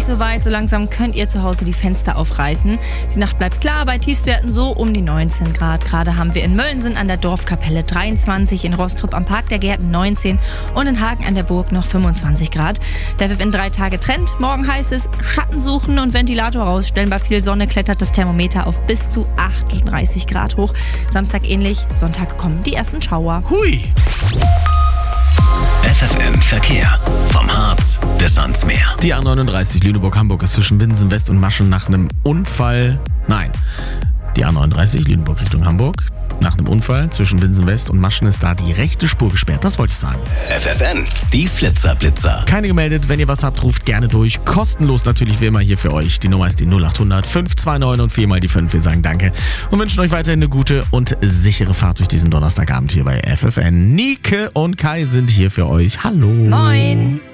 so weit. So langsam könnt ihr zu Hause die Fenster aufreißen. Die Nacht bleibt klar, bei Tiefstwerten so um die 19 Grad. Gerade haben wir in Möllensen an der Dorfkapelle 23, in Rostrup am Park der Gärten 19 und in Hagen an der Burg noch 25 Grad. Der wird in 3 Tage Trend. Morgen heißt es Schatten suchen und Ventilator rausstellen. Bei viel Sonne klettert das Thermometer auf bis zu 38 Grad hoch. Samstag ähnlich, Sonntag kommen die ersten Schauer. Hui! FFN Verkehr. Vom Harz bis ans Meer. Die A39 Lüneburg-Hamburg ist zwischen Winsen West und Maschen nach einem Unfall. Nein, die A39 Lüneburg Richtung Hamburg. Nach einem Unfall zwischen Winsen West und Maschen ist da die rechte Spur gesperrt. Das wollte ich sagen. FFN, die Flitzer-Blitzer. Keine gemeldet. Wenn ihr was habt, ruft gerne durch. Kostenlos natürlich wie immer hier für euch. Die Nummer ist die 0800 529 und 4 mal die 5. Wir sagen danke und wünschen euch weiterhin eine gute und sichere Fahrt durch diesen Donnerstagabend hier bei FFN. Nike und Kai sind hier für euch. Hallo. Moin.